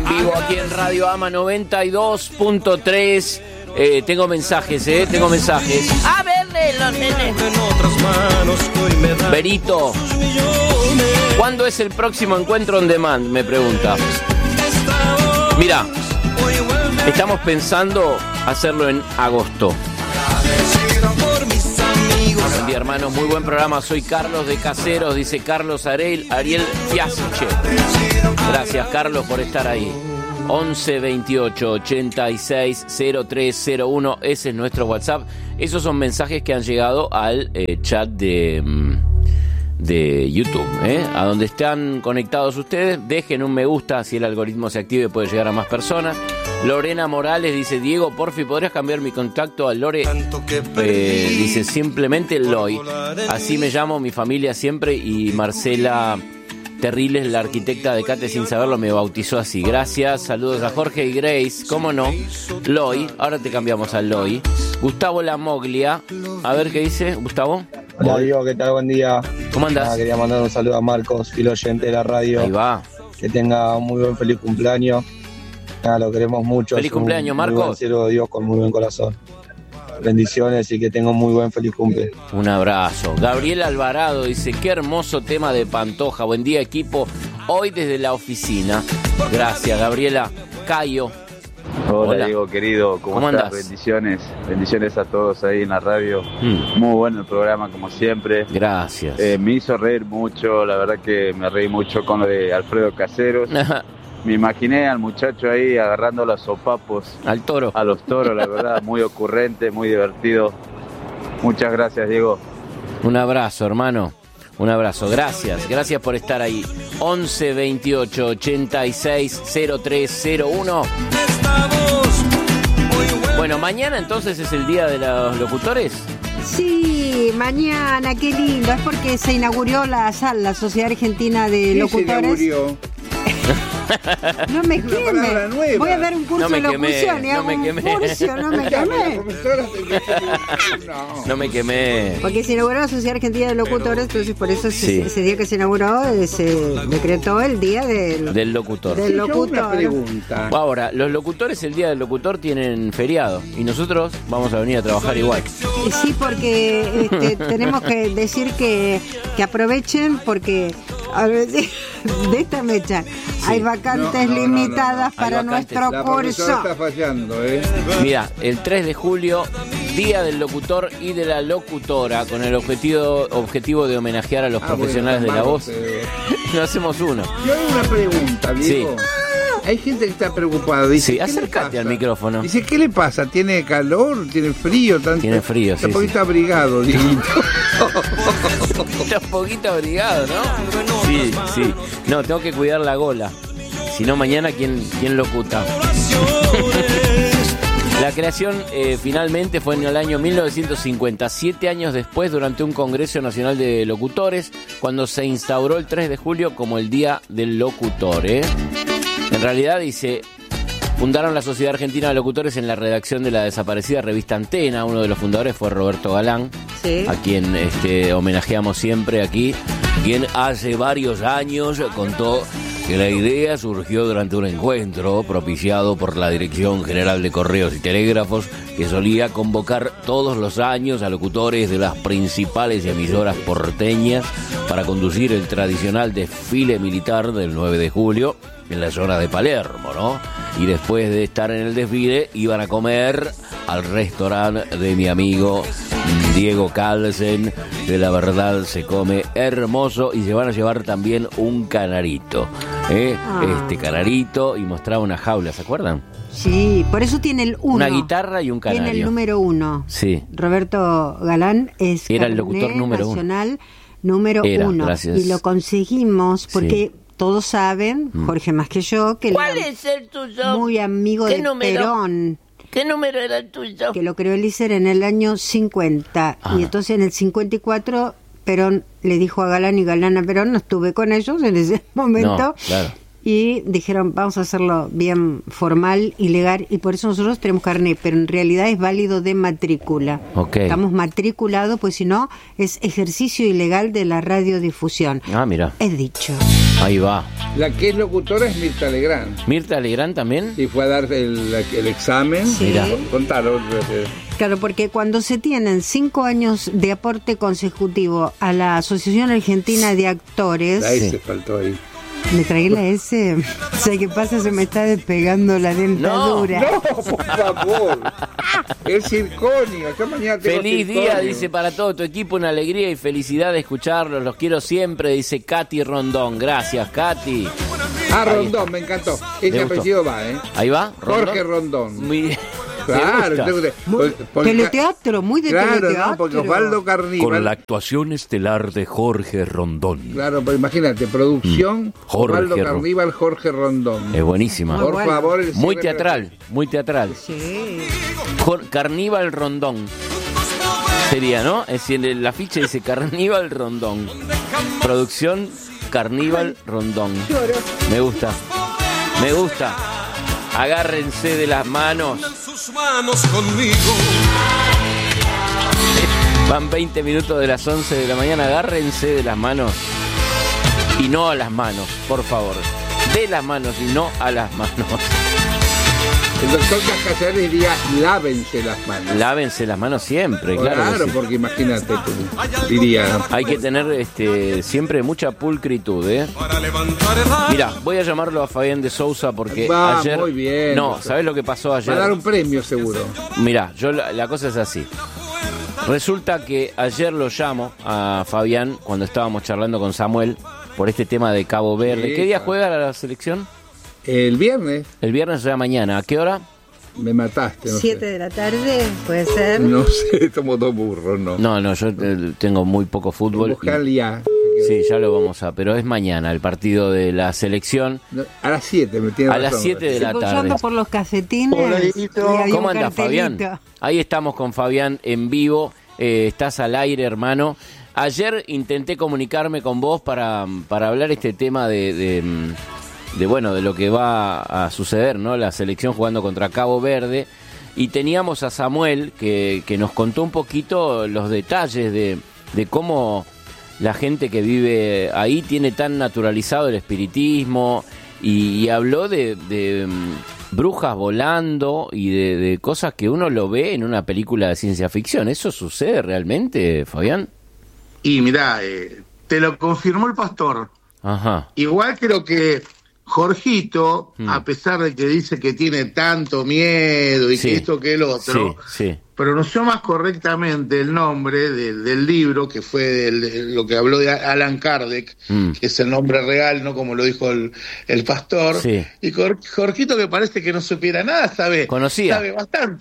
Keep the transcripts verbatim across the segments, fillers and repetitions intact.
en vivo aquí en Radio Ama noventa y dos punto tres. Eh, tengo mensajes, eh, tengo mensajes. A ver, los nenes. Berito, ¿cuándo es el próximo encuentro on demand? Me pregunta. Mira, estamos pensando hacerlo en agosto. Buen día, hermanos, muy buen programa. Soy Carlos de Caseros, dice Carlos Ariel, Ariel Fiasche. Gracias, Carlos, por estar ahí. once veintiocho ochenta y seis cero tres cero uno, ese es nuestro WhatsApp. Esos son mensajes que han llegado al eh, chat de, de YouTube, ¿eh? A donde están conectados ustedes, dejen un me gusta si el algoritmo se active, puede llegar a más personas. Lorena Morales dice, Diego, porfi, ¿podrías cambiar mi contacto a Lore? Eh, dice simplemente Loy, así me llamo, mi familia siempre, y Marcela Terribles, la arquitecta de Cate sin saberlo, me bautizó así. Gracias, saludos a Jorge y Grace, ¿cómo no? Loy, ahora te cambiamos a Loy. Gustavo Lamoglia, a ver qué dice, Gustavo. Hola Diego, ¿qué tal? Buen día. ¿Cómo andás? Ah, quería mandar un saludo a Marcos, fiel oyente de la radio. Ahí va. Que tenga un muy buen feliz cumpleaños. Ah, lo queremos mucho. Feliz cumpleaños, Marcos. Muy buen siervo de Dios con muy buen corazón. Bendiciones y que tenga un muy buen feliz cumple. Un abrazo. Gabriel Alvarado dice, qué hermoso tema de Pantoja. Buen día, equipo. Hoy desde la oficina. Gracias, Gabriela. Cayo. Hola, Hola. Diego, querido. ¿Cómo, ¿Cómo estás? Andas? Bendiciones. Bendiciones a todos ahí en la radio. Mm. Muy bueno el programa, como siempre. Gracias. Eh, me hizo reír mucho. La verdad que me reí mucho con lo de Alfredo Caseros. Me imaginé al muchacho ahí agarrando los sopapos. Al toro. A los toros, la verdad. Muy ocurrente, muy divertido. Muchas gracias, Diego. Un abrazo, hermano. Un abrazo. Gracias. Gracias por estar ahí. once veintiocho ochenta y seis cero tres cero uno. Bueno, mañana entonces es el día de los locutores. Sí, mañana, qué lindo. Es porque se inauguró la S A L, la Sociedad Argentina de Locutores. Se inauguró? No me queme. Voy a dar un curso no de locución. Quemé, no me quemé. Curso, no me quemé. No. no me quemé. Porque se inauguró la Sociedad Argentina de Locutores, entonces por eso sí. ese día que se inauguró se decretó el día del, del locutor. Del locutor. Una pregunta. Ahora, los locutores el día del locutor tienen feriado y nosotros vamos a venir a trabajar igual. Sí, porque este, tenemos que decir que, que aprovechen porque a ver, de esta mecha sí. hay vacantes no, no, limitadas no, no, no. para vacantes. Nuestro la curso. Está fallando, ¿eh? Mira, el tres de julio, día del locutor y de la locutora, con el objetivo objetivo de homenajear a los ah, profesionales bueno, de la voz. Pero... no hacemos uno. Yo hago una pregunta, Diego. Sí. Hay gente que está preocupada. Dice, sí, acércate al micrófono. Dice, ¿qué le pasa? ¿Tiene calor? ¿Tiene frío? Tanto? Tiene frío, está sí. un poquito sí. abrigado, Diego. Está un poquito abrigado, ¿no? Sí, sí. No, tengo que cuidar la gola. Si no, mañana, ¿quién, quién locuta? La creación eh, finalmente fue en el año mil novecientos cincuenta, siete años después, durante un Congreso Nacional de Locutores, cuando se instauró el tres de julio como el Día del Locutor, ¿eh? En realidad, dice, fundaron la Sociedad Argentina de Locutores en la redacción de la desaparecida revista Antena. Uno de los fundadores fue Roberto Galán, sí. a quien este, homenajeamos siempre aquí, quien hace varios años contó que la idea surgió durante un encuentro propiciado por la Dirección General de Correos y Telégrafos, que solía convocar todos los años a locutores de las principales emisoras porteñas para conducir el tradicional desfile militar del nueve de julio en la zona de Palermo, ¿no? Y después de estar en el desfile iban a comer al restaurante de mi amigo Diego Carlsen, que la verdad se come hermoso, y se van a llevar también un canarito, ¿eh? Ah. Este canarito, y mostraba una jaula, ¿se acuerdan? Sí, por eso tiene el uno. Una guitarra y un canario. Tiene el número uno. Sí. Roberto Galán es era el locutor número nacional uno. número era, uno. Gracias. Y lo conseguimos porque... Sí. Todos saben, Jorge más que yo, que ¿cuál es el tuyo? Muy amigo de número? Perón. ¿Qué número era el tuyo? Que lo creó Elícer en el año cincuenta. Ah. Y entonces en el cincuenta y cuatro Perón le dijo a Galán y Galán a Perón, no estuve con ellos en ese momento. No, claro. Y dijeron, vamos a hacerlo bien formal y legal, y por eso nosotros tenemos carnet, pero en realidad es válido de matrícula. Okay. Estamos matriculados, pues si no, es ejercicio ilegal de la radiodifusión. Ah, mira. Es dicho. Ahí va. La que es locutora es Mirta Legrand. ¿Mirta Legrand también? Y fue a dar el, el examen. Sí. Mira. Contaron. Claro, porque cuando se tienen cinco años de aporte consecutivo a la Asociación Argentina de Actores... La S Sí. faltó ahí. Me tragué la S. O sea, ¿qué pasa? Se me está despegando la dentadura. No, por favor. El circonio. Yo mañana tengo Feliz circonio. día, dice, para todo tu equipo, una alegría y felicidad de escucharlos, los quiero siempre, dice Katy Rondón. Gracias, Katy. Ah, Rondón, me encantó. Ese ¿Le gustó? apellido va, ¿eh? Ahí va, Jorge Rondón. Muy bien. Claro, ¿Te gusta? tengo que- Muy- porque- teleteatro, muy de claro, teleteatro. no, porque Osvaldo Carníbal. Con la actuación estelar de Jorge Rondón. Claro, pues imagínate, producción, Jorge Osvaldo Ron- Carníbal, Jorge Rondón. Es buenísima. Muy Por bueno. favor, el Muy cierre teatral, muy teatral. Sí. Jor- Carníbal Rondón. Sería, ¿no? Es decir, en la ficha dice Carníbal Rondón. Producción Carníbal Rondón. Me gusta. Me gusta. Agárrense de las manos. Van veinte minutos de las once de la mañana. Agárrense de las manos. Y no a las manos, por favor. De las manos y no a las manos. El doctor Cascacer diría, lávense las manos. Lávense las manos siempre, claro. que Claro, sí. porque imagínate, tú, diría. Hay que tener este siempre mucha pulcritud, ¿eh? Mira, voy a llamarlo a Fabián de Sousa porque Va, ayer... muy bien. No, ¿sabés lo que pasó Va ayer? a dar un premio seguro. Mira, yo la, la cosa es así. Resulta que ayer lo llamo a Fabián cuando estábamos charlando con Samuel por este tema de Cabo Verde. Sí, ¿Qué día claro. juega la selección? El viernes El viernes o sea mañana. ¿A qué hora? me mataste. No Siete sé. de la tarde, puede ser. No sé, somos dos burros, ¿no? No, no, yo eh, tengo muy poco fútbol. Buscar ya. Sí, ya lo vamos a... Pero es mañana el partido de la selección. No, a las siete, me tiene A las razón. siete de la Yo tarde. ando por los cafetines. Hola, y Dieguito. hay ¿Cómo un anda Fabián? cartelito. Ahí estamos con Fabián en vivo. Eh, estás al aire, hermano. Ayer intenté comunicarme con vos para, para hablar este tema de, de, de, bueno, de lo que va a suceder, ¿no? La selección jugando contra Cabo Verde. Y teníamos a Samuel que, que nos contó un poquito los detalles de, de cómo la gente que vive ahí tiene tan naturalizado el espiritismo y, y habló de, de mm, brujas volando y de, de cosas que uno lo ve en una película de ciencia ficción. ¿Eso sucede realmente, Fabián? Y mirá, eh, te lo confirmó el pastor. Ajá. Igual creo que Jorgito, Mm. a pesar de que dice que tiene tanto miedo y Sí. que esto que el otro, Sí, sí. pronunció más correctamente el nombre de- del libro, que fue del- de lo que habló de Alan Kardec, Mm. que es el nombre real, no como lo dijo el, el pastor. Sí. Y Jor- Jorgito, que parece que no supiera nada, sabe, Conocía. sabe bastante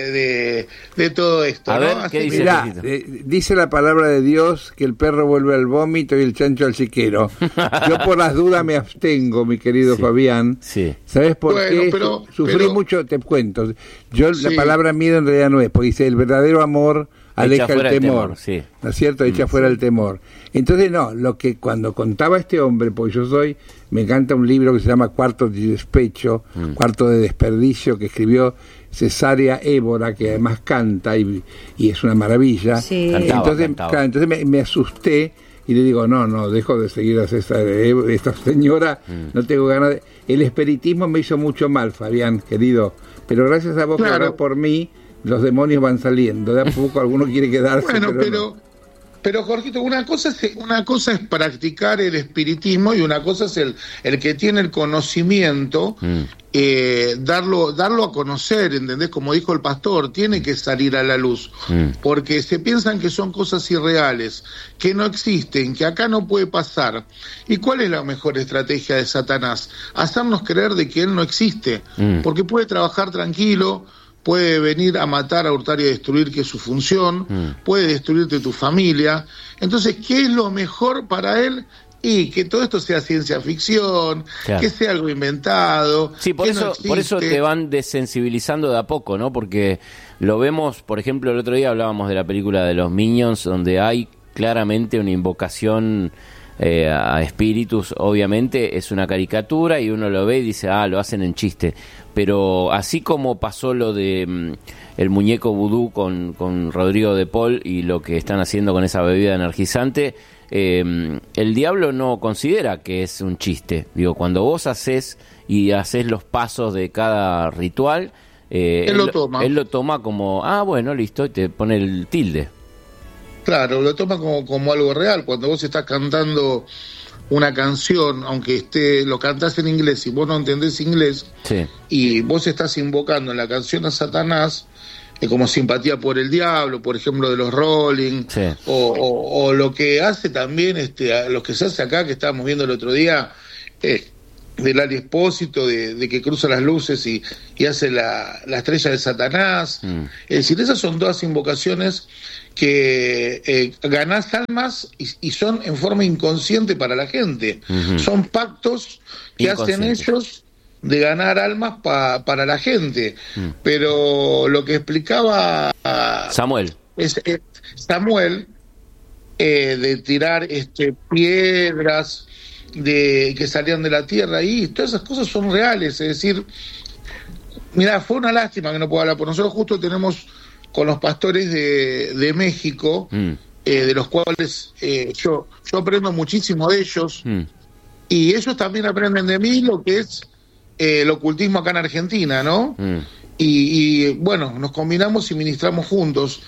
de, de todo esto. A ¿no? ver, Así ¿qué que- dice? Mirá, Jorgito. eh, dice la palabra de Dios que el perro vuelve al vómito y el chancho al chiquero. Yo por las dudas me abstengo, mi querido Sí. Fabián. Sí. ¿Sabes por Bueno, qué? pero- Sufrí pero- mucho, te cuento. Yo la Sí. palabra miedo en realidad no es, porque dice el verdadero amor aleja el fuera temor. el temor, sí. ¿No es cierto? Echa fuera el temor. Entonces, no, lo que cuando contaba este hombre, porque yo soy, me encanta un libro que se llama Cuarto de Despecho, Mm. Cuarto de Desperdicio, que escribió Cesárea Évora, que además canta y, y es una maravilla. Sí. Cantaba, entonces, cantaba. claro, entonces me, me asusté y le digo, no, no, dejo de seguir a César, Évora, esta señora, Mm. no tengo ganas de... El espiritismo me hizo mucho mal, Fabián, querido, pero gracias a vos que Claro. orás por mí, los demonios van saliendo, de a poco alguno quiere quedarse. Bueno, pero, pero, no. pero Jorgito, una cosa es una cosa es practicar el espiritismo y una cosa es el, el que tiene el conocimiento, Mm. eh, darlo, darlo a conocer, ¿entendés? Como dijo el pastor, tiene que salir a la luz, Mm. porque se piensan que son cosas irreales, que no existen, que acá no puede pasar. ¿Y cuál es la mejor estrategia de Satanás? Hacernos creer de que él no existe, Mm. porque puede trabajar tranquilo, puede venir a matar, a hurtar y a destruir, que es su función, Mm. puede destruirte tu familia. Entonces, ¿qué es lo mejor para él? Y que todo esto sea ciencia ficción, Claro. que sea algo inventado. Sí, por que eso, no por eso existe. te van desensibilizando de a poco, ¿no? Porque lo vemos, por ejemplo, el otro día hablábamos de la película de los Minions, donde hay claramente una invocación eh, a espíritus. Obviamente es una caricatura y uno lo ve y dice, ah, lo hacen en chiste. Pero así como pasó lo de mm, el muñeco vudú con, con Rodrigo de Paul y lo que están haciendo con esa bebida energizante, eh, el diablo no considera que es un chiste. Digo, cuando vos haces y haces los pasos de cada ritual, eh, él, él lo toma. Él lo toma como, ah, bueno, listo, y te pone el tilde. Claro, lo toma como, como algo real. Cuando vos estás cantando una canción, aunque esté lo cantás en inglés y vos no entendés inglés, sí. y vos estás invocando en la canción a Satanás, eh, como Simpatía por el Diablo, por ejemplo, de los Rolling, sí. o, o, o lo que hace también, este, lo que se hace acá, que estábamos viendo el otro día, eh, del Lali Espósito, de, de que cruza las luces y, y hace la, la estrella de Satanás. Mm. Es decir, esas son todas invocaciones que eh, ganás almas y, y son en forma inconsciente para la gente. Uh-huh. Son pactos que hacen ellos de ganar almas pa, para la gente. Mm. Pero lo que explicaba Samuel, es, es Samuel eh, de tirar este piedras de que salían de la tierra y todas esas cosas son reales. Es decir, mira, fue una lástima que no pueda hablar, porque nosotros justo tenemos con los pastores de, de México, mm. eh, de los cuales eh, yo, yo aprendo muchísimo de ellos, mm. y ellos también aprenden de mí lo que es eh, el ocultismo acá en Argentina, ¿no? Mm. Y, y bueno, nos combinamos y ministramos juntos.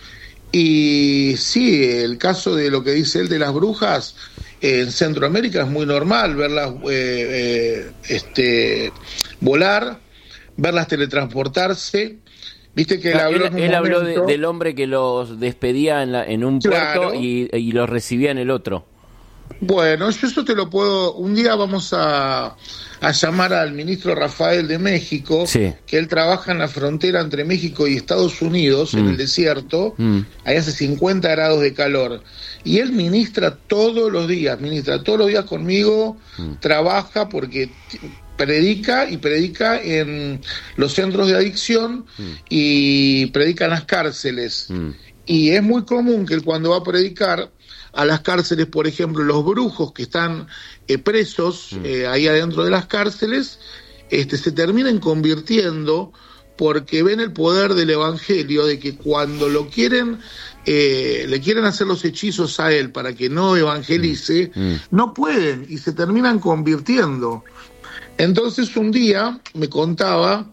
Y sí, el caso de lo que dice él de las brujas, eh, en Centroamérica es muy normal verlas eh, eh, este, volar, verlas teletransportarse. Viste que él habló, él, él habló de, del hombre que los despedía en, la, en un claro. puerto y, y los recibía en el otro. Bueno, yo eso te lo puedo... Un día vamos a, a llamar al ministro Rafael de México, sí. que él trabaja en la frontera entre México y Estados Unidos, mm. en el desierto, mm. ahí hace cincuenta grados de calor, y él ministra todos los días, ministra todos los días conmigo, mm. trabaja porque... predica y predica en los centros de adicción mm. y predica en las cárceles. Mm. Y es muy común que cuando va a predicar a las cárceles, por ejemplo, los brujos que están eh, presos mm. eh, ahí adentro de las cárceles, este, se terminan convirtiendo porque ven el poder del evangelio, de que cuando lo quieren, eh, le quieren hacer los hechizos a él para que no evangelice, mm. no pueden y se terminan convirtiendo. Entonces un día me contaba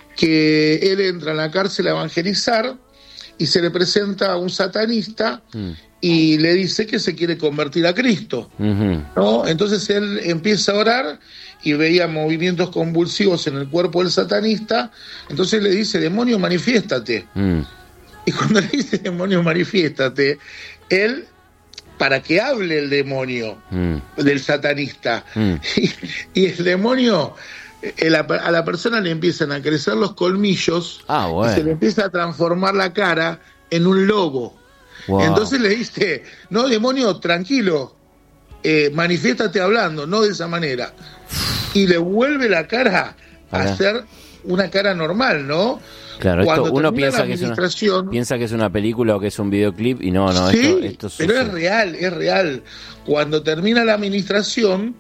que él entra en la cárcel a evangelizar y se le presenta a un satanista mm. y le dice que se quiere convertir a Cristo, uh-huh. ¿no? Entonces él empieza a orar y veía movimientos convulsivos en el cuerpo del satanista, entonces le dice, demonio, manifiéstate. Mm. Y cuando le dice, demonio, manifiéstate, él... para que hable el demonio mm. del satanista. Mm. Y, y el demonio, el, a la persona le empiezan a crecer los colmillos ah, bueno. y se le empieza a transformar la cara en un lobo. Wow. Entonces le dice, no, demonio, tranquilo, eh, manifiéstate hablando, no de esa manera. Y le vuelve la cara a Ajá. ser una cara normal, ¿no? Claro, esto uno piensa que, es una, piensa que es una película o que es un videoclip y no, no, sí, esto, esto pero es real, es real. Cuando termina la administración,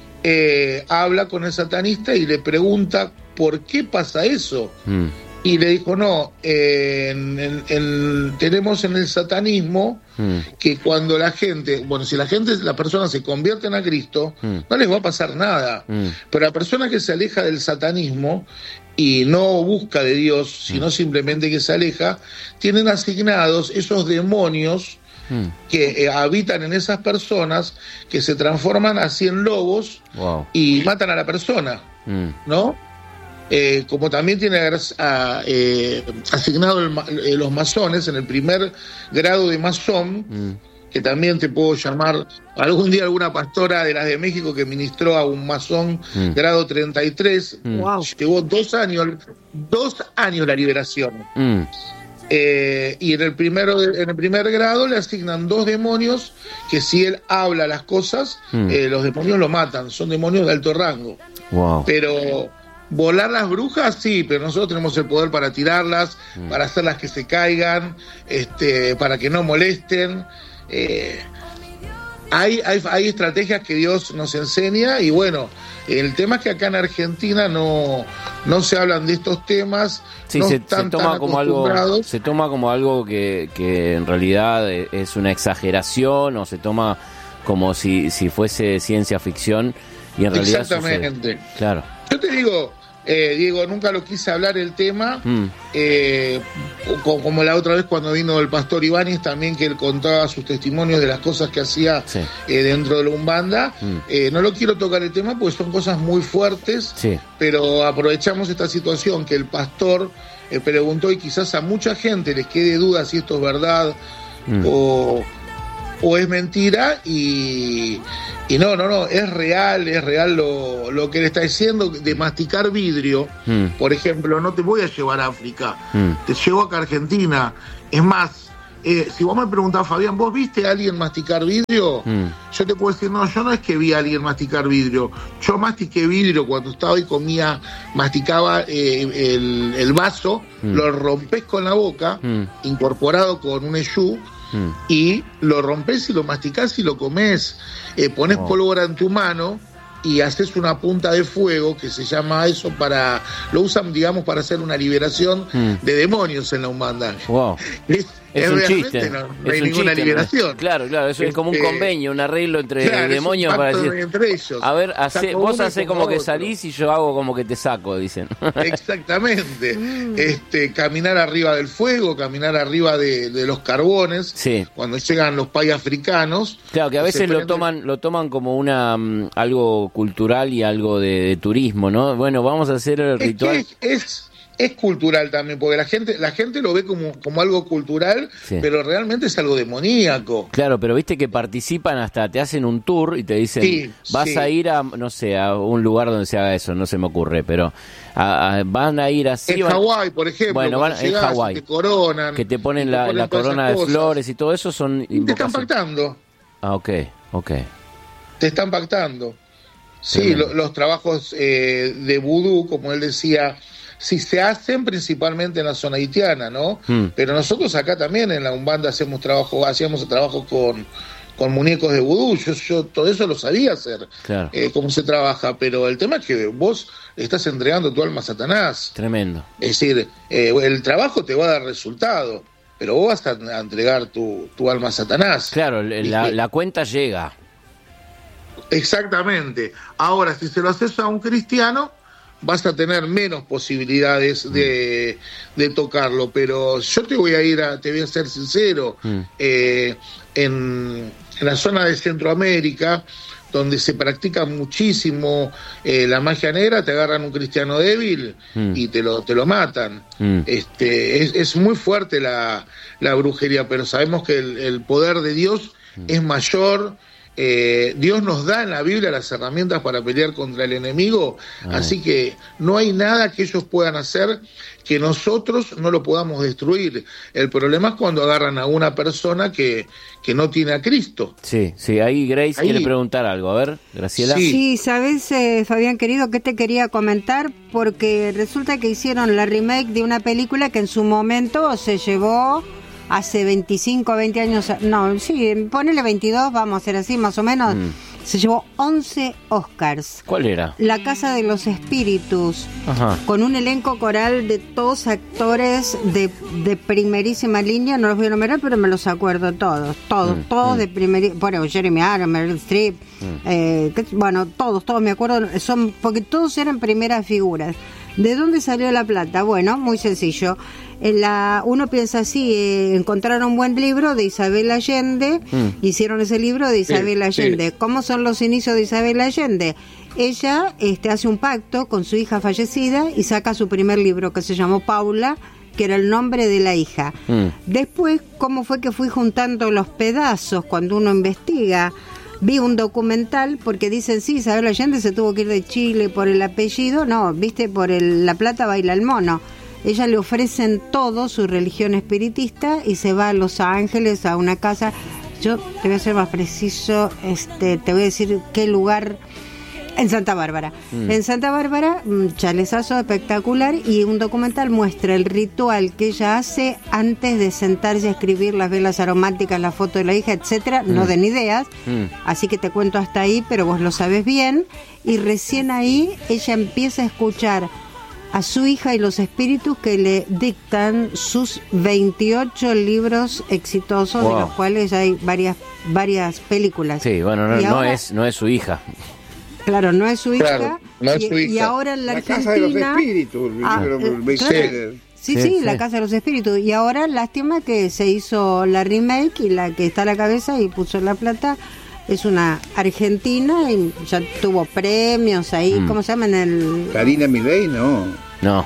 eh, habla con el satanista y le pregunta por qué pasa eso. Mm. Y le dijo, no, eh, en, en, en, tenemos en el satanismo mm. que cuando la gente, bueno, si la gente, la persona se convierte a Cristo, mm. no les va a pasar nada. Mm. Pero la persona que se aleja del satanismo y no busca de Dios, sino mm. simplemente que se aleja, tienen asignados esos demonios mm. que eh, habitan en esas personas, que se transforman así en lobos wow. y matan a la persona, mm. ¿no? Eh, como también tiene a, eh, asignado el, eh, los masones en el primer grado de masón, mm. que también te puedo llamar algún día alguna pastora de las de México que ministró a un masón mm. grado treinta y tres, mm. wow. llevó dos años, dos años la liberación. Mm. Eh, y en el primero, en el primer grado le asignan dos demonios que si él habla las cosas, mm. eh, los demonios lo matan, son demonios de alto rango. Wow. Pero volar las brujas, sí, pero nosotros tenemos el poder para tirarlas, mm. para hacerlas que se caigan, este, para que no molesten. Eh, hay, hay, hay estrategias que Dios nos enseña y bueno, el tema es que acá en Argentina no, no se hablan de estos temas, sí, no se, están se toma tan como algo, se toma como algo que, que en realidad es una exageración o se toma como si, si fuese ciencia ficción y en realidad Exactamente. Sucede. Claro. Yo te digo, eh, Diego, nunca lo quise hablar el tema, mm. eh, como, como la otra vez cuando vino el pastor Ibáñez también, que él contaba sus testimonios de las cosas que hacía sí. eh, dentro de la Umbanda. Mm. Eh, no lo quiero tocar el tema porque son cosas muy fuertes, sí. pero aprovechamos esta situación que el pastor eh, preguntó y quizás a mucha gente les quede duda si esto es verdad mm. o... o es mentira y, y no, no, no, es real, es real lo, lo que le está diciendo de masticar vidrio, mm. por ejemplo, no te voy a llevar a África, mm. te llevo acá a Argentina, es más, eh, si vos me preguntás, Fabián, ¿vos viste a alguien masticar vidrio? Mm. Yo te puedo decir, no, yo no es que vi a alguien masticar vidrio, yo mastiqué vidrio cuando estaba y comía, masticaba eh, el, el vaso, mm. lo rompés con la boca, mm. incorporado con un eyú, Mm. y lo rompes y lo masticás y lo comés, eh, pones oh. pólvora en tu mano y haces una punta de fuego que se llama eso para, lo usan digamos para hacer una liberación mm. de demonios en la Umbanda. Wow. Es, es, es un realmente chiste. no, no es hay un ninguna chiste, liberación. ¿no? Claro, claro, eso es, es como un convenio, un arreglo entre claro, demonios es un para decir. Entre ellos. A ver, hace, vos hacés como que otro. salís y yo hago como que te saco, dicen. Exactamente. este, caminar arriba del fuego, caminar arriba de, de los carbones. Sí. Cuando llegan los pais africanos. Claro, que a veces lo toman, lo toman como una um, algo cultural y algo de, de turismo, ¿no? Bueno, vamos a hacer el es ritual. Es, es, es cultural también, porque la gente, la gente lo ve como, como algo cultural, sí. pero realmente es algo demoníaco. Claro, pero viste que participan hasta, te hacen un tour y te dicen, sí, vas sí. a ir a, no sé, a un lugar donde se haga eso, no se me ocurre, pero a, a, van a ir así. En van... Hawái, por ejemplo, bueno, van, llegás, en Hawái, te coronan, que te ponen la, te ponen la corona de cosas. flores y todo eso son y te están pactando. Ah, ok, ok. Te están pactando. Sí, lo, los trabajos eh, de vudú, como él decía, sí se hacen principalmente en la zona haitiana, ¿no? Mm. Pero nosotros acá también en la Umbanda hacemos trabajo, hacíamos trabajo con, con muñecos de vudú. Yo, yo todo eso lo sabía hacer, claro. eh, cómo se trabaja, pero el tema es que vos estás entregando tu alma a Satanás. Tremendo. Es decir, eh, el trabajo te va a dar resultado, pero vos vas a entregar tu, tu alma a Satanás. Claro, la, la cuenta llega. Exactamente. Ahora, si se lo haces a un cristiano, vas a tener menos posibilidades de, de tocarlo. Pero yo te voy a ir a, te voy a ser sincero, mm. eh, en, en la zona de Centroamérica, donde se practica muchísimo eh, la magia negra, te agarran un cristiano débil mm. y te lo, te lo matan. Mm. Este, es, es muy fuerte la, la brujería, pero sabemos que el, el poder de Dios mm. es mayor. Eh, Dios nos da en la Biblia las herramientas para pelear contra el enemigo, ah. así que no hay nada que ellos puedan hacer que nosotros no lo podamos destruir. El problema es cuando agarran a una persona que, que no tiene a Cristo. Sí, sí, ahí Grace ahí. quiere preguntar algo, a ver, Graciela. Sí, sí, sabes, eh, Fabián querido, que te quería comentar, porque resulta que hicieron la remake de una película que en su momento se llevó hace veinticinco, veinte años, no, sí, ponele veintidós, vamos a hacer así, más o menos, mm. se llevó once Oscars. ¿Cuál era? La Casa de los Espíritus, Ajá. con un elenco coral de todos actores de, de primerísima línea, no los voy a enumerar, pero me los acuerdo todos, todos, mm. todos mm. de primerísima, bueno, Jeremy Irons, Meryl Streep, mm. eh, que, bueno, todos, todos me acuerdo, son porque todos eran primeras figuras. ¿De dónde salió la plata? Bueno, muy sencillo. En la, uno piensa así, eh, encontraron un buen libro de Isabel Allende, mm. hicieron ese libro de Isabel sí, Allende. Sí. ¿Cómo son los inicios de Isabel Allende? Ella este, hace un pacto con su hija fallecida y saca su primer libro que se llamó Paula, que era el nombre de la hija. Mm. Después, ¿cómo fue que fui juntando los pedazos cuando uno investiga? Vi un documental porque dicen, sí, Isabel Allende se tuvo que ir de Chile por el apellido. No, viste, por el, la plata baila el mono. Ella le ofrecen todo, su religión espiritista, y se va a Los Ángeles, a una casa. Yo te voy a ser más preciso, este, te voy a decir qué lugar. En Santa Bárbara. Mm. En Santa Bárbara, un chalezazo espectacular, y un documental muestra el ritual que ella hace antes de sentarse a escribir las velas aromáticas, la foto de la hija, etcétera. Mm. No den ideas, mm. así que te cuento hasta ahí, pero vos lo sabes bien. Y recién ahí ella empieza a escuchar a su hija y los espíritus que le dictan sus veintiocho libros exitosos, wow. de los cuales hay varias varias películas. Sí, bueno, no, no ahora, es no es su hija. Claro, no es su hija. Claro, no es y, su hija. Y ahora en la, la Argentina... Casa de los Espíritus. Ah, el, eh, el, claro. sí, Sí, sí, sí, la Casa de los Espíritus. Y ahora, lástima que se hizo la remake y la que está a la cabeza y puso la plata es una argentina y ya tuvo premios ahí. Mm. ¿Cómo se llama? En el... Karina Milei, no. No.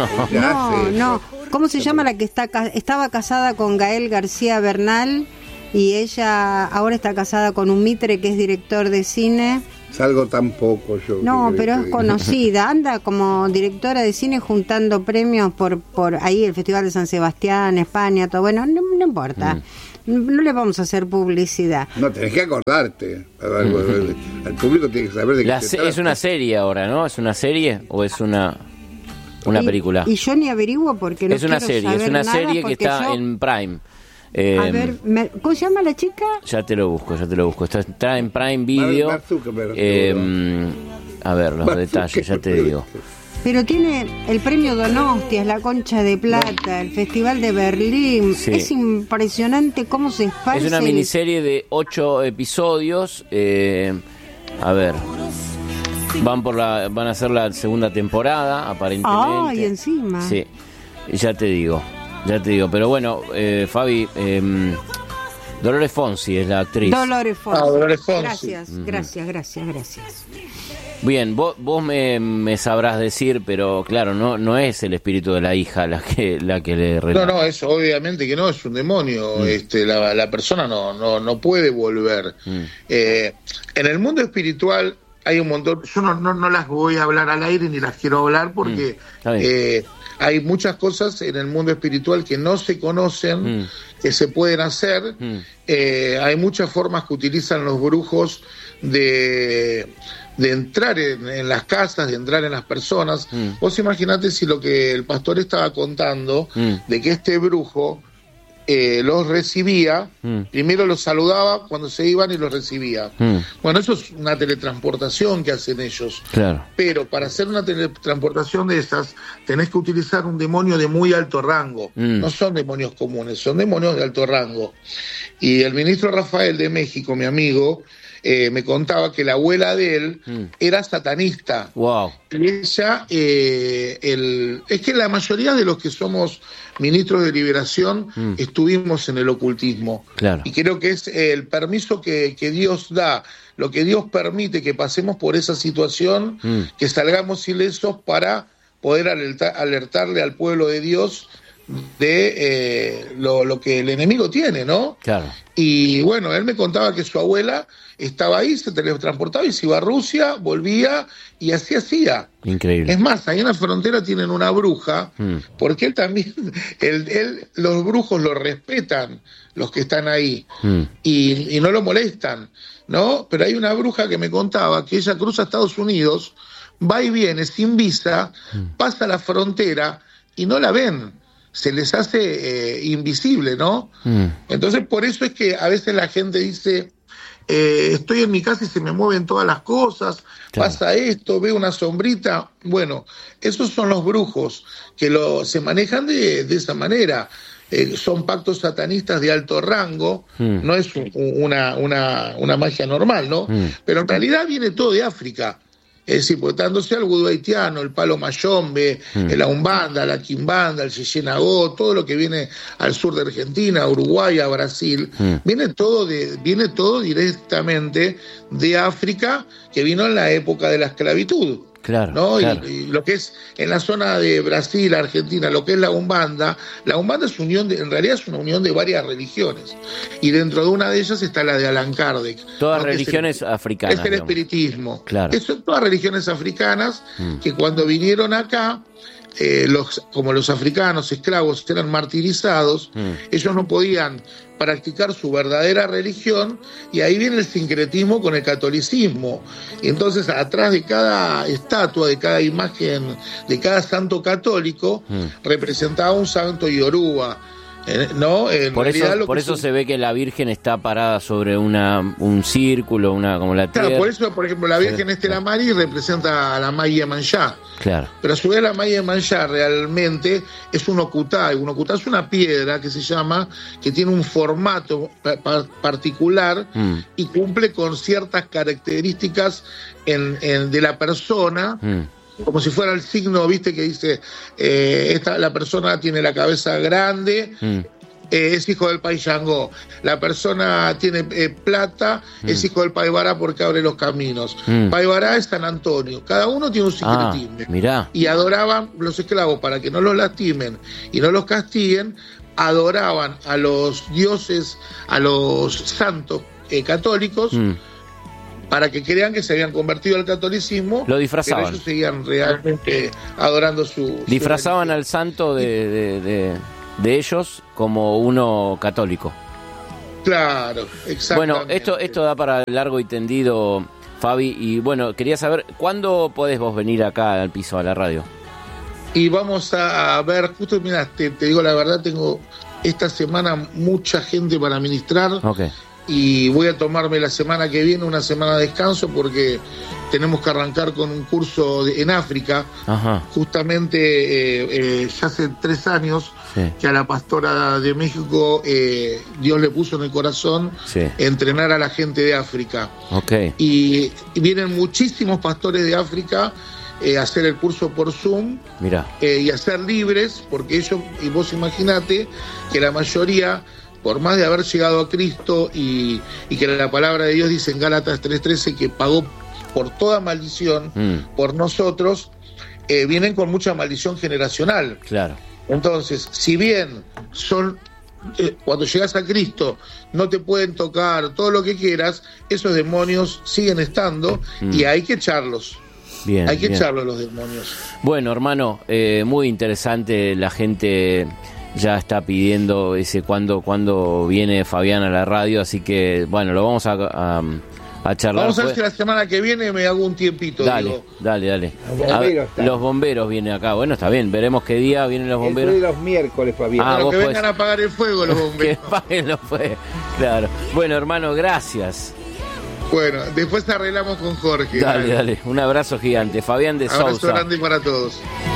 no, no. ¿Cómo se llama la que está estaba casada con Gael García Bernal y ella ahora está casada con un mitre que es director de cine? Salgo tampoco yo. No, pero es conocida. Anda como directora de cine juntando premios por por ahí el Festival de San Sebastián, España, todo. Bueno, no, no importa. Mm. No le vamos a hacer publicidad. No, tenés que acordarte. Mm. El público tiene que saber de qué La se se- trata. Es una serie ahora, ¿no? ¿Es una serie o es una una y, película? Y yo ni averiguo porque no es una quiero serie, saber es una nada serie que está yo... en Prime. Eh, a ver, me, ¿cómo se llama la chica? Ya te lo busco, ya te lo busco. Está, está en Prime Video. Mark Zuckerberg, eh, a ver, los Mark detalles, ya te digo. Pero tiene el premio Donostias, la Concha de Plata, el Festival de Berlín. Sí. Es impresionante cómo se esparce. Es una miniserie de ocho episodios. Eh, a ver, van por la, van a hacer la segunda temporada, aparentemente. Ay, encima. Sí, y ya te digo. Ya te digo, pero bueno, eh, Fabi, eh, Dolores Fonsi es la actriz. Dolores Fonsi. Ah, Dolores Fonsi. Gracias, Uh-huh. gracias, gracias, gracias. Bien, vos, vos me, me sabrás decir, pero claro, no no es el espíritu de la hija la que la que le relata. No, no, eso obviamente que no, es un demonio. Mm. Este, la, la persona no, no, no puede volver. Mm. Eh, en el mundo espiritual hay un montón, yo no, no, no las voy a hablar al aire ni las quiero hablar porque... Mm. Eh, hay muchas cosas en el mundo espiritual que no se conocen, mm. que se pueden hacer. Mm. Eh, hay muchas formas que utilizan los brujos de, de entrar en, en las casas, de entrar en las personas. Mm. Vos imaginate si lo que el pastor estaba contando, mm. de que este brujo eh, los recibía, mm. primero los saludaba cuando se iban y los recibía. Mm. Bueno, eso es una teletransportación que hacen ellos. Claro. Pero para hacer una teletransportación de esas, tenés que utilizar un demonio de muy alto rango. Mm. No son demonios comunes, son demonios de alto rango. Y el ministro Rafael de México, mi amigo, eh, me contaba que la abuela de él mm. era satanista. Wow. Y ella, eh, el, es que la mayoría de los que somos ministros de liberación mm. estuvimos en el ocultismo. Claro. Y creo que es el permiso que, que Dios da, lo que Dios permite que pasemos por esa situación, mm. que salgamos ilesos para poder alerta, alertarle al pueblo de Dios de eh, lo, lo que el enemigo tiene, ¿no? Claro. Y bueno, él me contaba que su abuela estaba ahí, se teletransportaba y se iba a Rusia, volvía y así hacía. Increíble. Es más, ahí en la frontera tienen una bruja, mm. porque él también, él, él, los brujos lo respetan, los que están ahí, mm. y, y no lo molestan, ¿no? Pero hay una bruja que me contaba que ella cruza Estados Unidos, va y viene sin visa, mm. pasa la frontera y no la ven. Se les hace eh, invisible, ¿no? Mm. Entonces, por eso es que a veces la gente dice, eh, estoy en mi casa y se me mueven todas las cosas, claro. pasa esto, veo una sombrita. Bueno, esos son los brujos que lo, se manejan de, de esa manera. Eh, son pactos satanistas de alto rango, mm. no es un, una, una, una magia normal, ¿no? Mm. Pero en realidad viene todo de África. Es decir, portándose al vudú haitiano, el palo mayombe, mm. la umbanda, la quimbanda, el yeyenagó, todo lo que viene al sur de Argentina, a Uruguay, a Brasil, mm. viene todo de, viene todo directamente de África, que vino en la época de la esclavitud. Claro, ¿no? claro. Y, y lo que es en la zona de Brasil, Argentina, lo que es la umbanda, la umbanda es unión de, en realidad es una unión de varias religiones, y dentro de una de ellas está la de Allan Kardec. Todas ¿no? religiones es el, africanas. Es el digamos. espiritismo. Claro. Son todas religiones africanas mm. que cuando vinieron acá, eh, los, como los africanos esclavos eran martirizados, mm. ellos no podían practicar su verdadera religión, y ahí viene el sincretismo con el catolicismo. Y entonces atrás de cada estatua, de cada imagen, de cada santo católico, mm. representaba un santo yoruba. Eh, no, en por realidad eso, lo por que eso su- se ve que la Virgen está parada sobre una un círculo, una como la tierra. Claro, por eso, por ejemplo, la Virgen Estela Maris representa a la Maya Manchá. Claro. Pero a su vez la Maya Manchá realmente es un ocutá. Un ocutá es una piedra que se llama, que tiene un formato pa- pa- particular Mm. y cumple con ciertas características en, en- de la persona. Mm. Como si fuera el signo, viste, que dice, eh, esta, la persona tiene la cabeza grande, Mm. eh, es hijo del Pai Yangó. La persona tiene eh, plata, Mm. es hijo del Pai Bará porque abre los caminos. Mm. Pai Bará es San Antonio. Cada uno tiene un Ah, secretismo. mirá. Y adoraban los esclavos para que no los lastimen y no los castiguen, adoraban a los dioses, a los santos eh, católicos, Mm. para que crean que se habían convertido al catolicismo. Lo disfrazaban. Pero ellos seguían realmente adorando su... su Disfrazaban religión. al santo de, de, de, de ellos como uno católico. Claro, exactamente. Bueno, esto, esto da para largo y tendido, Fabi. Y bueno, quería saber, ¿cuándo podés vos venir acá al piso, a la radio? Y vamos a ver, justo, mira, te, te digo la verdad, tengo esta semana mucha gente para ministrar. Ok. Y voy a tomarme la semana que viene una semana de descanso porque tenemos que arrancar con un curso de- en África. Ajá. Justamente eh, eh, ya hace tres años Sí. que a la pastora de México eh, Dios le puso en el corazón Sí. entrenar a la gente de África. Ok. Y, y vienen muchísimos pastores de África eh, a hacer el curso por Zoom Mirá. eh, y a ser libres, porque ellos, y vos imaginate que la mayoría, por más de haber llegado a Cristo y, y que la palabra de Dios dice en Gálatas tres trece que pagó por toda maldición Mm. por nosotros, eh, vienen con mucha maldición generacional. Claro. Entonces, si bien son eh, cuando llegas a Cristo no te pueden tocar todo lo que quieras, esos demonios siguen estando Mm. y hay que echarlos. Bien. hay que bien. echarlos los demonios. Bueno, hermano, eh, muy interesante. La gente ya está pidiendo ese cuándo cuándo viene Fabián a la radio, así que bueno, lo vamos a, a, a charlar. Vamos a ver Fue- si la semana que viene me hago un tiempito. Dale, digo. dale, dale. Los bomberos A- están. los bomberos vienen acá. Bueno, está bien. Veremos qué día vienen los Él fue bomberos. de los miércoles, Fabián. Ah, Bueno, vos que podés- vengan a apagar el fuego los Que bomberos. paguen los fue. Claro. Bueno, hermano, gracias. Bueno, después arreglamos con Jorge. Dale, dale. Un abrazo gigante. Fabián de Abrazo Sousa. grande para todos.